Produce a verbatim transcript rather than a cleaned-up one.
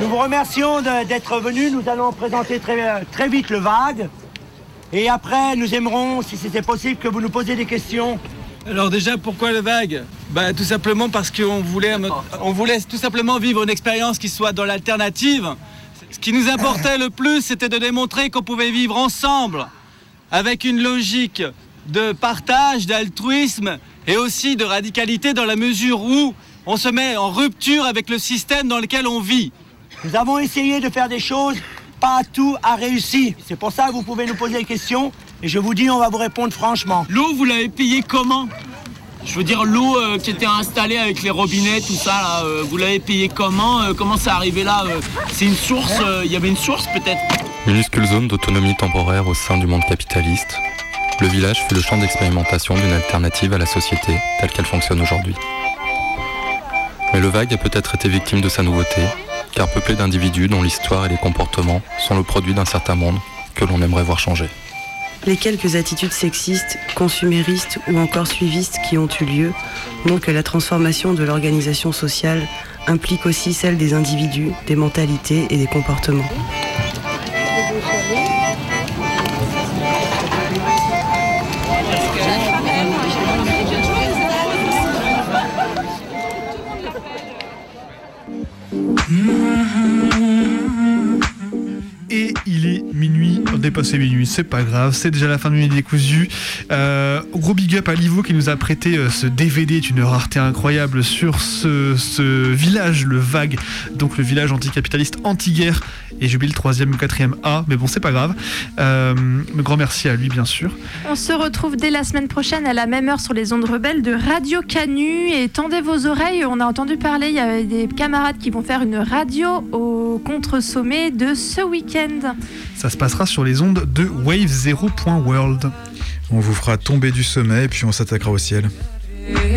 Nous vous remercions de, d'être venus. Nous allons présenter très, très vite le vague. Et après, nous aimerons, si c'était possible, que vous nous posiez des questions. Alors déjà, pourquoi le vague ? Bah, tout simplement parce qu'on voulait, on voulait tout simplement vivre une expérience qui soit dans l'alternative. Ce qui nous importait le plus, c'était de démontrer qu'on pouvait vivre ensemble, avec une logique de partage, d'altruisme et aussi de radicalité dans la mesure où on se met en rupture avec le système dans lequel on vit. Nous avons essayé de faire des choses, pas tout a réussi. C'est pour ça que vous pouvez nous poser des questions et je vous dis, on va vous répondre franchement. L'eau, vous l'avez payée comment ? Je veux dire, l'eau euh, qui était installée avec les robinets, tout ça, là, euh, vous l'avez payée comment euh, Comment ça arrivé là euh, C'est une source, il euh, y avait une source peut-être ? Minuscule zone d'autonomie temporaire au sein du monde capitaliste, le village fut le champ d'expérimentation d'une alternative à la société telle qu'elle fonctionne aujourd'hui. Mais le vague a peut-être été victime de sa nouveauté, car peuplé d'individus dont l'histoire et les comportements sont le produit d'un certain monde que l'on aimerait voir changer. Les quelques attitudes sexistes, consuméristes ou encore suivistes qui ont eu lieu montrent que la transformation de l'organisation sociale implique aussi celle des individus, des mentalités et des comportements. Et il est minuit, on est passé minuit, c'est pas grave, c'est déjà la fin de Minuit Décousu. Euh, gros big up à Livo qui nous a prêté euh, ce D V D d'une rareté incroyable sur ce, ce village, le Vague, donc le village anticapitaliste anti-guerre. Et j'ai oublié le troisième ou quatrième A, mais bon, c'est pas grave. Euh, grand merci à lui, bien sûr. On se retrouve dès la semaine prochaine à la même heure sur les ondes rebelles de Radio Canu. Et tendez vos oreilles, on a entendu parler, il y a des camarades qui vont faire une radio au contre-sommet de ce week-end. Ça se passera sur les ondes de wave zero point world. On vous fera tomber du sommet et puis on s'attaquera au ciel.